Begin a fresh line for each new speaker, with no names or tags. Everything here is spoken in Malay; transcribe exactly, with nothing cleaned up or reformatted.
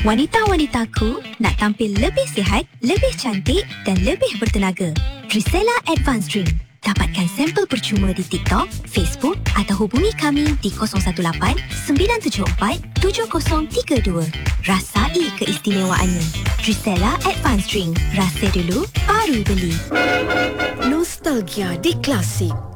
Wanita-wanitaku nak tampil lebih sihat, lebih cantik dan lebih bertenaga. Trisela Advanced Drink. Dapatkan sampel percuma di TikTok, Facebook atau hubungi kami di kosong satu lapan sembilan tujuh empat tujuh kosong tiga dua. Rasai keistimewaannya. Trisela Advanced Drink. Rasa dulu, baru beli.
Nostalgia di Klasik.